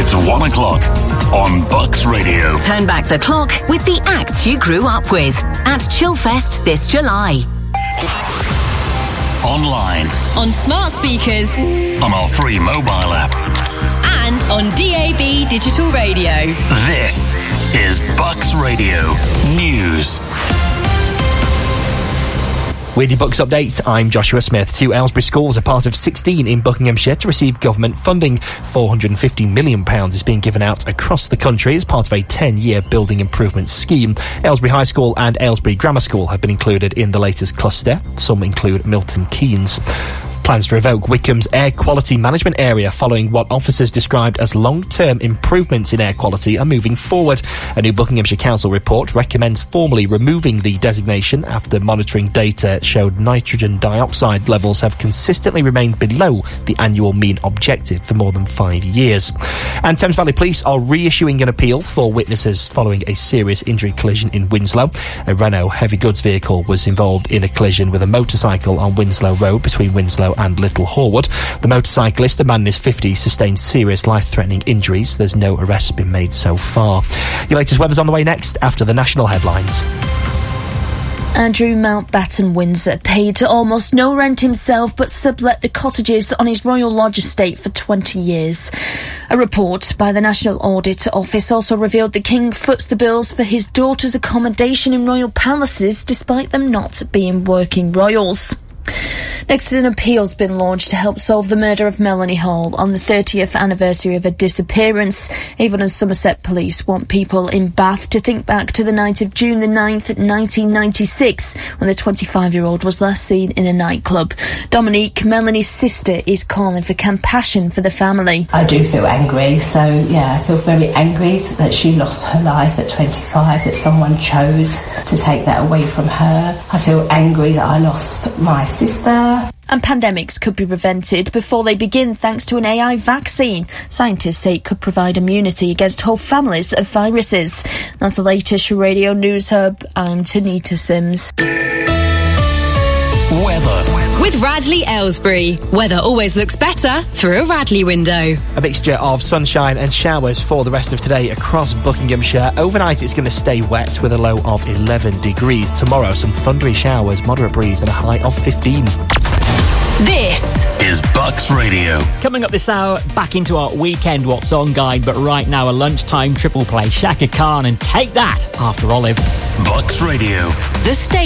It's 1 o'clock on Bucks Radio. Turn back the clock with the acts you grew up with at Chillfest this July. Online. On smart speakers. On our free mobile app. And on DAB Digital Radio. This is Bucks Radio News. With your Bucks update, I'm Joshua Smith. 2 Aylesbury schools are part of 16 in Buckinghamshire to receive government funding. £450 million is being given out across the country as part of a 10-year building improvement scheme. Aylesbury High School and Aylesbury Grammar School have been included in the latest cluster. Some include Milton Keynes. Plans to revoke Wycombe's air quality management area following what officers described as long-term improvements in air quality are moving forward. A new Buckinghamshire Council report recommends formally removing the designation after monitoring data showed nitrogen dioxide levels have consistently remained below the annual mean objective for more than 5 years. And Thames Valley Police are reissuing an appeal for witnesses following a serious injury collision in Winslow. A Renault heavy goods vehicle was involved in a collision with a motorcycle on Winslow Road between Winslow and Little Horwood. The motorcyclist, a man in his 50s, sustained serious life-threatening injuries. There's no arrests been made so far. Your latest weather's on the way next after the national headlines. Andrew Mountbatten Windsor paid almost no rent himself but sublet the cottages on his Royal Lodge estate for 20 years. A report by the National Audit Office also revealed the King foots the bills for his daughter's accommodation in royal palaces despite them not being working royals. Next, an appeal's been launched to help solve the murder of Melanie Hall on the 30th anniversary of her disappearance. Avon and Somerset Police want people in Bath to think back to the night of June the 9th, 1996, when the 25-year-old was last seen in a nightclub. Dominique, Melanie's sister, is calling for compassion for the family. I do feel angry, so yeah, I feel very angry that she lost her life at 25, that someone chose to take that away from her. I feel angry that I lost my sister. And pandemics could be prevented before they begin thanks to an AI vaccine. Scientists say it could provide immunity against whole families of viruses. That's the latest Radio News Hub. I'm Tanita Sims. Weather. With Radley Aylesbury. Weather always looks better through a Radley window. A mixture of sunshine and showers for the rest of today across Buckinghamshire. Overnight it's going to stay wet with a low of 11 degrees. Tomorrow some thundery showers, moderate breeze and a high of 15. This is Bucks Radio. Coming up this hour, back into our weekend What's On guide, but right now a lunchtime triple play. Shaka Khan and Take That after Olive. Bucks Radio. The station.